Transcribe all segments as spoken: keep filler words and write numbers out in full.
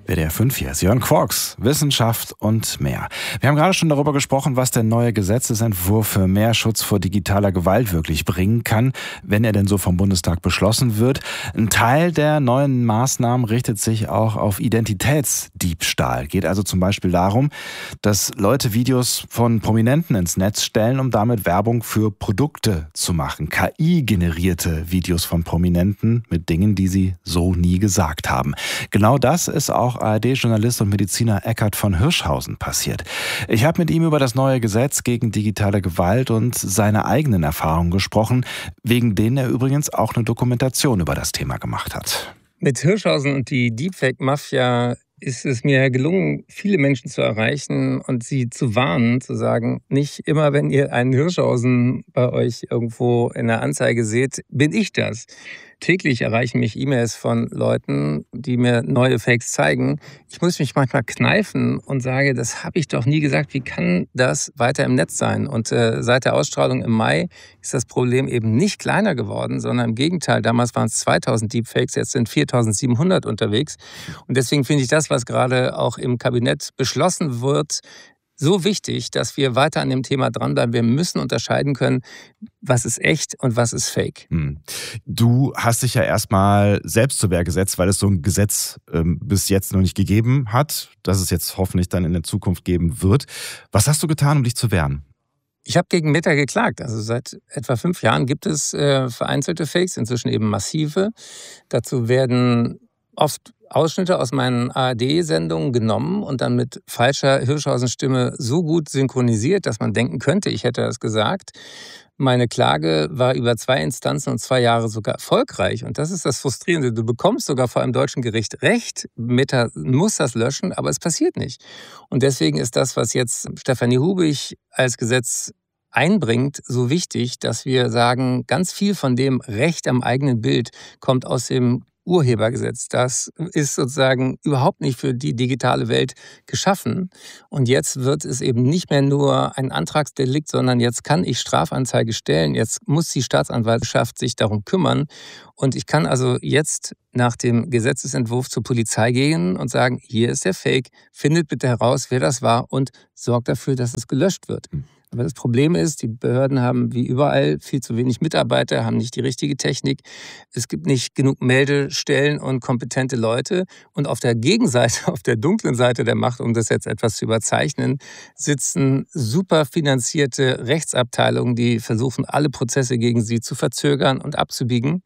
W D R fünf hier ist Jörn Quarks, Wissenschaft und mehr. Wir haben gerade schon darüber gesprochen, was der neue Gesetzesentwurf für mehr Schutz vor digitaler Gewalt wirklich bringen kann, wenn er denn so vom Bundestag beschlossen wird. Ein Teil der neuen Maßnahmen richtet sich auch auf Identitätsdiebstahl. Geht also zum Beispiel darum, dass Leute Videos von Prominenten ins Netz stellen, um damit Werbung für Produkte zu machen. K I-generierte Videos von Prominenten mit Dingen, die sie so nie gesagt haben. Genau das ist auch A R D-Journalist und Mediziner Eckhard von Hirschhausen passiert. Ich habe mit ihm über das neue Gesetz gegen digitale Gewalt und seine eigenen Erfahrungen gesprochen, wegen denen er übrigens auch eine Dokumentation über das Thema gemacht hat. Mit Hirschhausen und die Deepfake-Mafia ist es mir gelungen, viele Menschen zu erreichen und sie zu warnen, zu sagen, nicht immer, wenn ihr einen Hirschhausen bei euch irgendwo in der Anzeige seht, bin ich das. Täglich erreichen mich E-Mails von Leuten, die mir neue Fakes zeigen. Ich muss mich manchmal kneifen und sage, das habe ich doch nie gesagt. Wie kann das weiter im Netz sein? Und äh, seit der Ausstrahlung im Mai ist das Problem eben nicht kleiner geworden, sondern im Gegenteil. Damals waren es zweitausend Deepfakes, jetzt sind viertausendsiebenhundert unterwegs. Und deswegen finde ich das, was gerade auch im Kabinett beschlossen wird, so wichtig, dass wir weiter an dem Thema dranbleiben. Wir müssen unterscheiden können, was ist echt und was ist fake. Hm. Du hast dich ja erstmal selbst zur Wehr gesetzt, weil es so ein Gesetz ähm, bis jetzt noch nicht gegeben hat, das es jetzt hoffentlich dann in der Zukunft geben wird. Was hast du getan, um dich zu wehren? Ich habe gegen Meta geklagt. Also seit etwa fünf Jahren gibt es äh, vereinzelte Fakes, inzwischen eben massive. Dazu werden oft Ausschnitte aus meinen A R D-Sendungen genommen und dann mit falscher Hirschhausen-Stimme so gut synchronisiert, dass man denken könnte, ich hätte das gesagt. Meine Klage war über zwei Instanzen und zwei Jahre sogar erfolgreich. Und das ist das Frustrierende. Du bekommst sogar vor einem deutschen Gericht Recht. Meta muss das löschen, aber es passiert nicht. Und deswegen ist das, was jetzt Stefanie Hubig als Gesetz einbringt, so wichtig, dass wir sagen, ganz viel von dem Recht am eigenen Bild kommt aus dem Urhebergesetz. Das ist sozusagen überhaupt nicht für die digitale Welt geschaffen. Und jetzt wird es eben nicht mehr nur ein Antragsdelikt, sondern jetzt kann ich Strafanzeige stellen. Jetzt muss die Staatsanwaltschaft sich darum kümmern. Und ich kann also jetzt nach dem Gesetzesentwurf zur Polizei gehen und sagen, hier ist der Fake, findet bitte heraus, wer das war und sorgt dafür, dass es gelöscht wird. Aber das Problem ist, die Behörden haben wie überall viel zu wenig Mitarbeiter, haben nicht die richtige Technik. Es gibt nicht genug Meldestellen und kompetente Leute. Und auf der Gegenseite, auf der dunklen Seite der Macht, um das jetzt etwas zu überzeichnen, sitzen super finanzierte Rechtsabteilungen, die versuchen, alle Prozesse gegen sie zu verzögern und abzubiegen.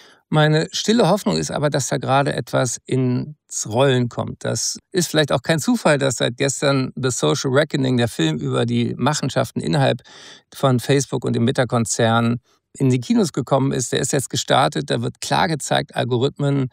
Meine stille Hoffnung ist aber, dass da gerade etwas ins Rollen kommt. Das ist vielleicht auch kein Zufall, dass seit gestern The Social Reckoning, der Film über die Machenschaften innerhalb von Facebook und dem Meta-Konzern, in die Kinos gekommen ist. Der ist jetzt gestartet, da wird klar gezeigt, Algorithmen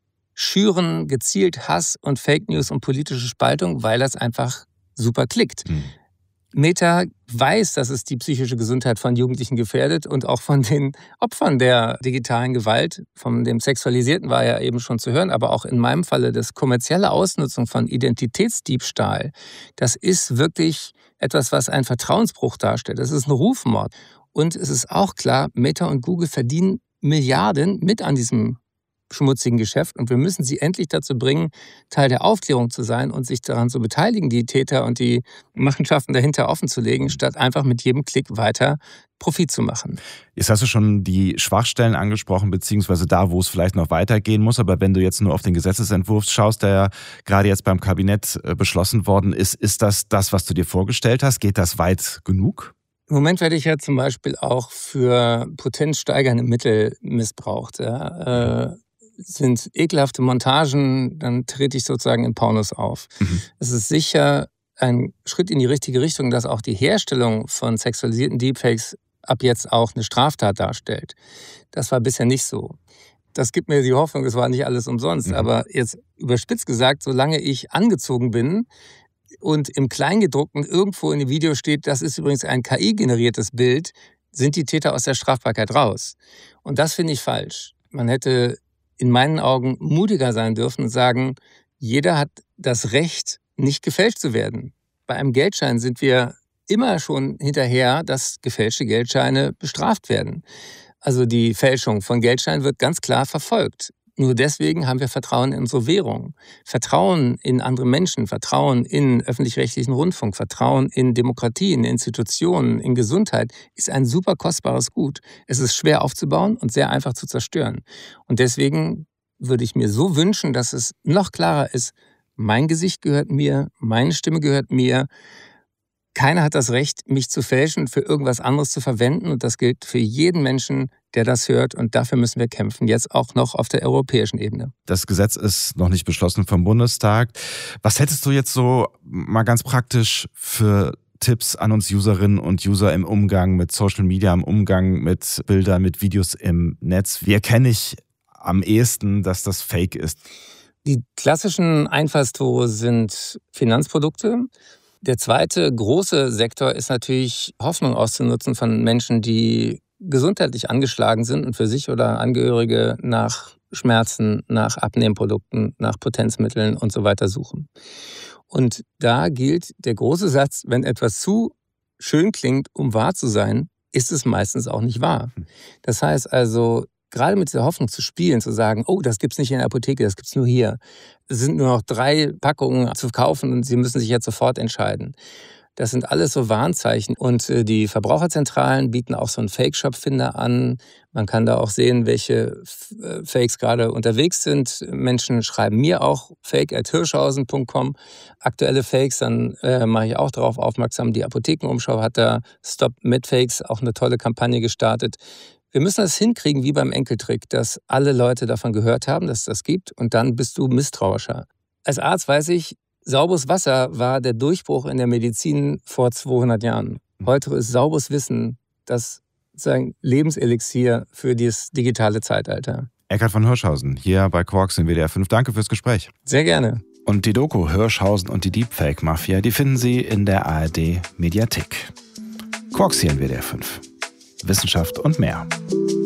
schüren gezielt Hass und Fake News und politische Spaltung, weil das einfach super klickt. Mhm. Meta weiß, dass es die psychische Gesundheit von Jugendlichen gefährdet und auch von den Opfern der digitalen Gewalt. Von dem Sexualisierten war ja eben schon zu hören, aber auch in meinem Falle das kommerzielle Ausnutzung von Identitätsdiebstahl. Das ist wirklich etwas, was einen Vertrauensbruch darstellt. Das ist ein Rufmord. Und es ist auch klar, Meta und Google verdienen Milliarden mit an diesem schmutzigen Geschäft und wir müssen sie endlich dazu bringen, Teil der Aufklärung zu sein und sich daran zu beteiligen, die Täter und die Machenschaften dahinter offenzulegen, statt einfach mit jedem Klick weiter Profit zu machen. Jetzt hast du schon die Schwachstellen angesprochen, beziehungsweise da, wo es vielleicht noch weitergehen muss. Aber wenn du jetzt nur auf den Gesetzesentwurf schaust, der ja gerade jetzt beim Kabinett beschlossen worden ist, ist das das, was du dir vorgestellt hast? Geht das weit genug? Im Moment werde ich ja zum Beispiel auch für potenzsteigernde Mittel missbraucht. Ja. Äh, sind ekelhafte Montagen, dann trete ich sozusagen in Pornos auf. Mhm. Es ist sicher ein Schritt in die richtige Richtung, dass auch die Herstellung von sexualisierten Deepfakes ab jetzt auch eine Straftat darstellt. Das war bisher nicht so. Das gibt mir die Hoffnung, es war nicht alles umsonst. Mhm. Aber jetzt überspitzt gesagt, solange ich angezogen bin und im Kleingedruckten irgendwo in dem Video steht, das ist übrigens ein K I-generiertes Bild, sind die Täter aus der Strafbarkeit raus. Und das finde ich falsch. Man hätte in meinen Augen mutiger sein dürfen und sagen, jeder hat das Recht, nicht gefälscht zu werden. Bei einem Geldschein sind wir immer schon hinterher, dass gefälschte Geldscheine bestraft werden. Also die Fälschung von Geldscheinen wird ganz klar verfolgt. Nur deswegen haben wir Vertrauen in unsere Währung. Vertrauen in andere Menschen, Vertrauen in öffentlich-rechtlichen Rundfunk, Vertrauen in Demokratie, in Institutionen, in Gesundheit ist ein super kostbares Gut. Es ist schwer aufzubauen und sehr einfach zu zerstören. Und deswegen würde ich mir so wünschen, dass es noch klarer ist, mein Gesicht gehört mir, meine Stimme gehört mir. Keiner hat das Recht, mich zu fälschen und für irgendwas anderes zu verwenden. Und das gilt für jeden Menschen, der das hört. Und dafür müssen wir kämpfen, jetzt auch noch auf der europäischen Ebene. Das Gesetz ist noch nicht beschlossen vom Bundestag. Was hättest du jetzt so mal ganz praktisch für Tipps an uns Userinnen und User im Umgang mit Social Media, im Umgang mit Bildern, mit Videos im Netz? Wie erkenne ich am ehesten, dass das Fake ist? Die klassischen Einfallstore sind Finanzprodukte. Der zweite große Sektor ist natürlich Hoffnung auszunutzen von Menschen, die gesundheitlich angeschlagen sind und für sich oder Angehörige nach Schmerzen, nach Abnehmprodukten, nach Potenzmitteln und so weiter suchen. Und da gilt der große Satz, wenn etwas zu schön klingt, um wahr zu sein, ist es meistens auch nicht wahr. Das heißt also, gerade mit dieser Hoffnung zu spielen, zu sagen, oh, das gibt's nicht in der Apotheke, das gibt's nur hier. Es sind nur noch drei Packungen zu kaufen und Sie müssen sich jetzt sofort entscheiden. Das sind alles so Warnzeichen. Und die Verbraucherzentralen bieten auch so einen Fake-Shop-Finder an. Man kann da auch sehen, welche Fakes gerade unterwegs sind. Menschen schreiben mir auch fake at hirschhausen punkt com aktuelle Fakes. Dann äh, mache ich auch darauf aufmerksam. Die Apothekenumschau hat da Stop Medfakes auch eine tolle Kampagne gestartet. Wir müssen das hinkriegen wie beim Enkeltrick, dass alle Leute davon gehört haben, dass es das gibt. Und dann bist du misstrauischer. Als Arzt weiß ich, sauberes Wasser war der Durchbruch in der Medizin vor zweihundert Jahren. Heute ist sauberes Wissen das sozusagen Lebenselixier für das digitale Zeitalter. Eckhard von Hirschhausen, hier bei Quarks in W D R fünf. Danke fürs Gespräch. Sehr gerne. Und die Doku Hirschhausen und die Deepfake-Mafia, die finden Sie in der A R D-Mediathek. Quarks hier in W D R fünf. Wissenschaft und mehr.